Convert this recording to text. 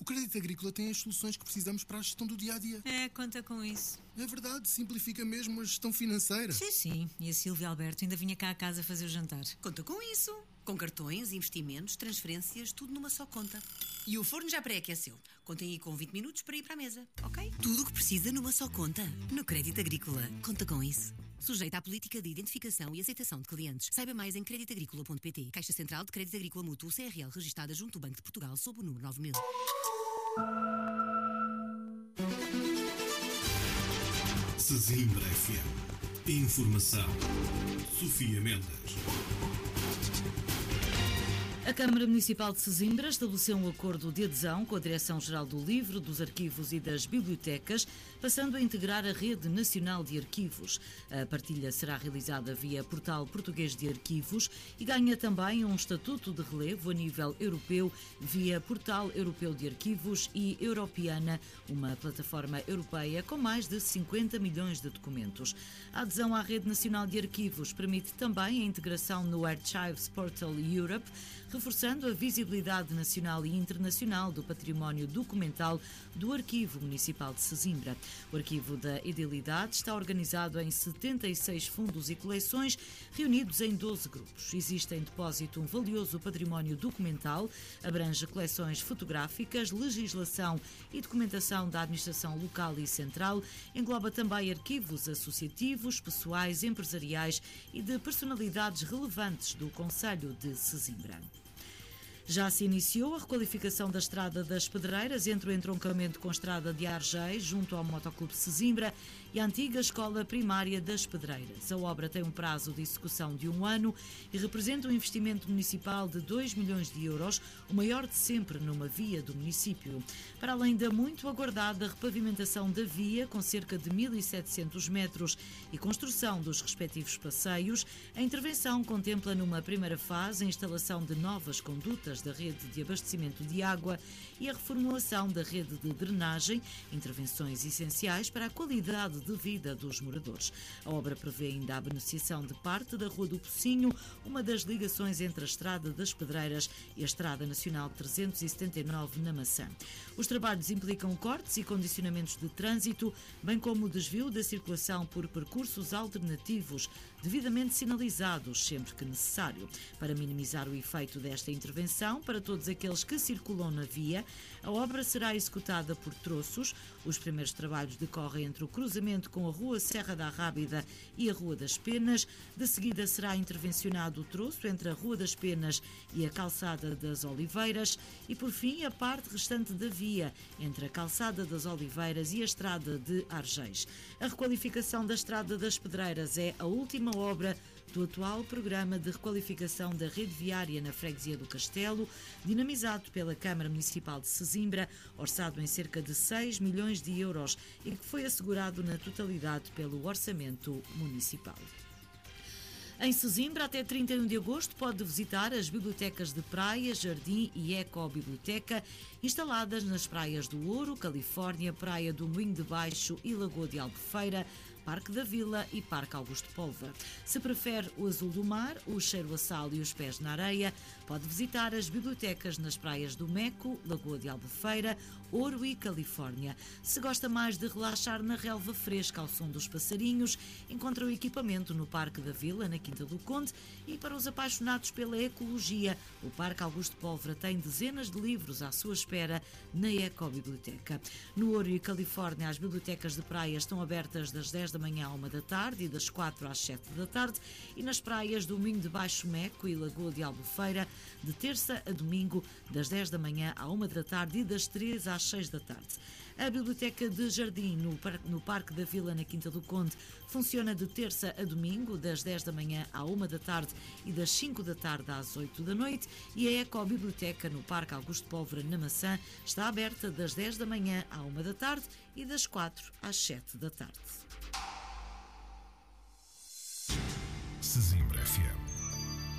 O Crédito Agrícola tem as soluções que precisamos para a gestão do dia-a-dia. Conta com isso. É verdade, simplifica mesmo a gestão financeira. Sim. E a Silvia Alberto ainda vinha cá a casa fazer o jantar. Conta com isso. Com cartões, investimentos, transferências, tudo numa só conta. E o forno já pré-aqueceu. Contem aí com 20 minutos para ir para a mesa, ok? Tudo o que precisa numa só conta. No Crédito Agrícola. Conta com isso. Sujeita à política de identificação e aceitação de clientes. Saiba mais em creditagricola.pt. Caixa Central de Crédito Agrícola Mútuo CRL, registada junto do Banco de Portugal sob o número 9000. Sesimbra FM. Informação. Sofia Mendes. A Câmara Municipal de Sesimbra estabeleceu um acordo de adesão com a Direção-Geral do Livro, dos Arquivos e das Bibliotecas, passando a integrar a Rede Nacional de Arquivos. A partilha será realizada via Portal Português de Arquivos e ganha também um estatuto de relevo a nível europeu via Portal Europeu de Arquivos e Europeana, uma plataforma europeia com mais de 50 milhões de documentos. A adesão à Rede Nacional de Arquivos permite também a integração no Archives Portal Europe, reforçando a visibilidade nacional e internacional do património documental do Arquivo Municipal de Sesimbra. O Arquivo da Edilidade está organizado em 76 fundos e coleções, reunidos em 12 grupos. Existe em depósito um valioso património documental, abrange coleções fotográficas, legislação e documentação da administração local e central, engloba também arquivos associativos, pessoais, empresariais e de personalidades relevantes do concelho de Sesimbra. Já se iniciou a requalificação da Estrada das Pedreiras entre o entroncamento com a Estrada de Argeis, junto ao Motoclube Sesimbra, e a antiga Escola Primária das Pedreiras. A obra tem um prazo de execução de 1 ano e representa um investimento municipal de 2 milhões de euros, o maior de sempre numa via do município. Para além da muito aguardada repavimentação da via, com cerca de 1.700 metros, e construção dos respectivos passeios, a intervenção contempla numa primeira fase a instalação de novas condutas da rede de abastecimento de água e a reformulação da rede de drenagem, intervenções essenciais para a qualidade de vida dos moradores. A obra prevê ainda a beneficiação de parte da Rua do Pocinho, uma das ligações entre a Estrada das Pedreiras e a Estrada Nacional 379 na Maçã. Os trabalhos implicam cortes e condicionamentos de trânsito, bem como o desvio da circulação por percursos alternativos, devidamente sinalizados sempre que necessário. Para minimizar o efeito desta intervenção para todos aqueles que circulam na via, a obra será executada por troços. Os primeiros trabalhos decorrem entre o cruzamento com a Rua Serra da Rábida e a Rua das Penas. De seguida será intervencionado o troço entre a Rua das Penas e a Calçada das Oliveiras e, por fim, a parte restante da via entre a Calçada das Oliveiras e a Estrada de Argeis. A requalificação da Estrada das Pedreiras é a última obra do atual programa de requalificação da rede viária na freguesia do Castelo, dinamizado pela Câmara Municipal de Sesimbra, orçado em cerca de 6 milhões de euros e que foi assegurado na totalidade pelo orçamento municipal. Em Sesimbra, até 31 de agosto, pode visitar as bibliotecas de praia, jardim e ecobiblioteca instaladas nas praias do Ouro, Califórnia, Praia do Moinho de Baixo e Lagoa de Albufeira, Parque da Vila e Parque Augusto Póvoa. Se prefere o azul do mar, o cheiro a sal e os pés na areia, pode visitar as bibliotecas nas praias do Meco, Lagoa de Albufeira, Ouro e Califórnia. Se gosta mais de relaxar na relva fresca ao som dos passarinhos, encontra o equipamento no Parque da Vila, na Quinta do Conde, e para os apaixonados pela ecologia, o Parque Augusto Póvoa tem dezenas de livros à sua espera na Ecobiblioteca. No Ouro e Califórnia, as bibliotecas de praia estão abertas das 10 da manhã à 1 da tarde e das 4 às 7 da tarde, e nas praias do Moinho de Baixo, Meco e Lagoa de Albufeira, de terça a domingo, das 10 da manhã à 1 da tarde e das 3 às 6 da tarde. A Biblioteca de Jardim no Parque da Vila, na Quinta do Conde, funciona de terça a domingo, das 10 da manhã à 1 da tarde e das 5 da tarde às 8 da noite, e a Ecobiblioteca no Parque Augusto Póvoa, na Maçã, está aberta das 10 da manhã à 1 da tarde e das 4 às 7 da tarde. Sesimbra FM.